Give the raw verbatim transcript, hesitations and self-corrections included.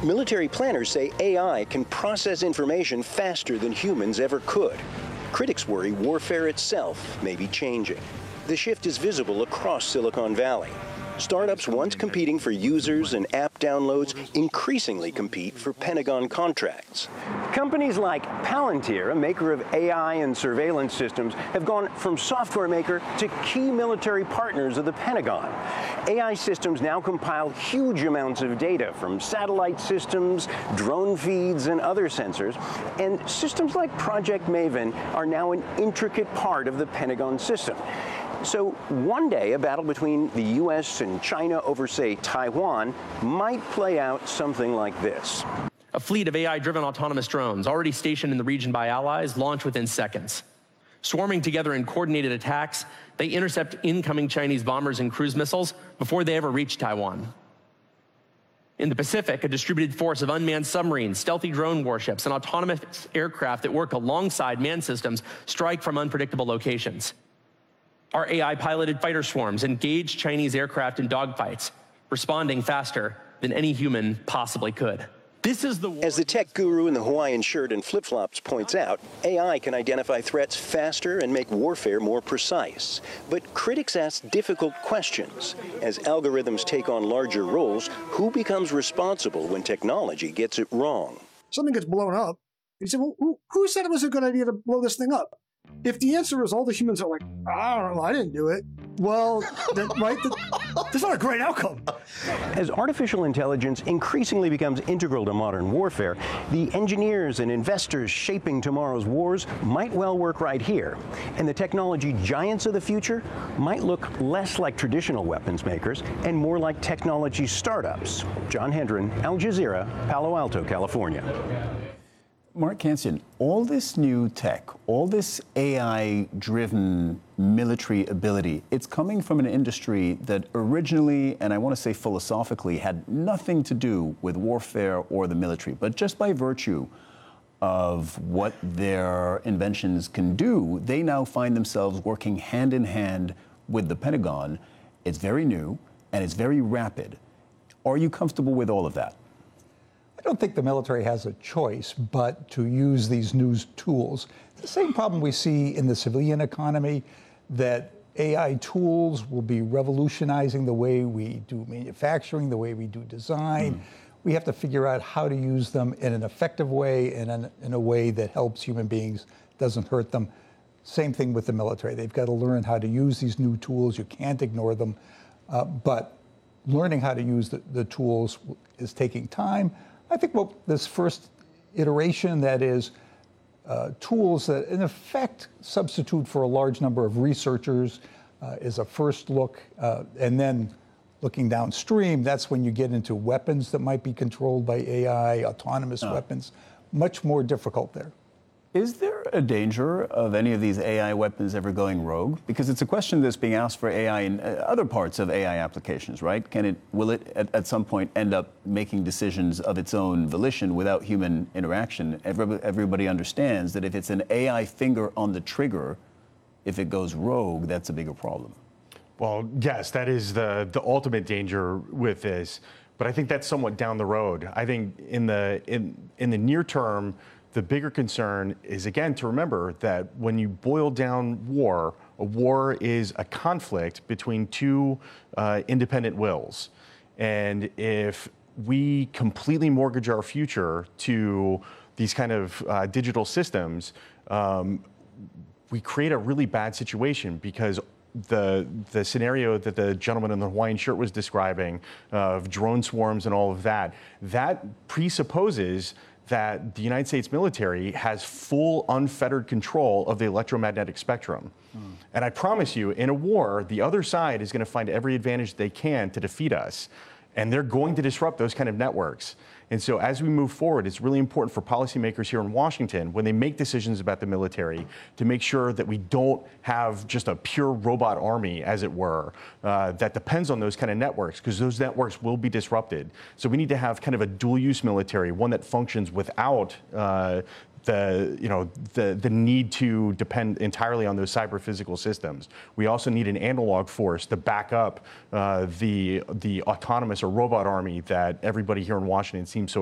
Military planners say A I can process information faster than humans ever could. Critics worry warfare itself may be changing. The shift is visible across Silicon Valley. Startups once competing for users and app downloads increasingly compete for Pentagon contracts. Companies like Palantir, a maker of A I and surveillance systems, have gone from software maker to key military partners of the Pentagon. A I systems now compile huge amounts of data from satellite systems, drone feeds, and other sensors. And systems like Project Maven are now an intricate part of the Pentagon system. So one day, a battle between the U S and China over, say, Taiwan might play out something like this. A fleet of A I-driven autonomous drones already stationed in the region by allies launch within seconds. Swarming together in coordinated attacks, they intercept incoming Chinese bombers and cruise missiles before they ever reach Taiwan. In the Pacific, a distributed force of unmanned submarines, stealthy drone warships, and autonomous aircraft that work alongside manned systems strike from unpredictable locations. Our A I-piloted fighter swarms engage Chinese aircraft in dogfights, responding faster than any human possibly could. This is the war. As the tech guru in the Hawaiian shirt and flip-flops points out, A I can identify threats faster and make warfare more precise. But critics ask difficult questions. As algorithms take on larger roles, who becomes responsible when technology gets it wrong? Something gets blown up. You say, well, who, who said it was a good idea to blow this thing up? If the answer is all the humans are like, I don't know, I didn't do it, well, then, right, that's not a great outcome. As artificial intelligence increasingly becomes integral to modern warfare, the engineers and investors shaping tomorrow's wars might well work right here. And the technology giants of the future might look less like traditional weapons makers and more like technology startups. John Hendren, Al Jazeera, Palo Alto, California. Mark Cancian, all this new tech, all this A I-driven military ability, it's coming from an industry that originally, and I want to say philosophically, had nothing to do with warfare or the military. But just by virtue of what their inventions can do, they now find themselves working hand in hand with the Pentagon. It's very new, and it's very rapid. Are you comfortable with all of that? I don't think the military has a choice but to use these new tools. The same problem we see in the civilian economy, that A I tools will be revolutionizing the way we do manufacturing, the way we do design. Mm. We have to figure out how to use them in an effective way and in, in a way that helps human beings, doesn't hurt them. Same thing with the military. They've got to learn how to use these new tools. You can't ignore them. Uh, but learning how to use the, the tools is taking time. I think what this first iteration, that is uh, tools that in effect substitute for a large number of researchers, uh, is a first look. Uh, and then looking downstream, that's when you get into weapons that might be controlled by A I, autonomous oh. weapons. Much more difficult there. Is there a danger of any of these A I weapons ever going rogue? Because it's a question that's being asked for A I in other parts of A I applications, right? Can it, will it at, at some point end up making decisions of its own volition without human interaction? Everybody, everybody understands that if it's an A I finger on the trigger, if it goes rogue, that's a bigger problem. Well, yes, that is the, the ultimate danger with this. But I think that's somewhat down the road. I think in the, in, in the near term, the bigger concern is, again, to remember that when you boil down war, a war is a conflict between two uh, independent wills. And if we completely mortgage our future to these kind of uh, digital systems, um, we create a really bad situation, because the the scenario that the gentleman in the Hawaiian shirt was describing uh, of drone swarms and all of that, that presupposes that the United States military has full unfettered control of the electromagnetic spectrum. Mm. And I promise you, in a war, the other side is going to find every advantage they can to defeat us. And they're going to disrupt those kind of networks. And so as we move forward, it's really important for policymakers here in Washington, when they make decisions about the military, to make sure that we don't have just a pure robot army, as it were, uh, that depends on those kind of networks, because those networks will be disrupted. So we need to have kind of a dual-use military, one that functions without uh, the, you know, the, the need to depend entirely on those cyber-physical systems. We also need an analog force to back up uh, the, the autonomous or robot army that everybody here in Washington seems so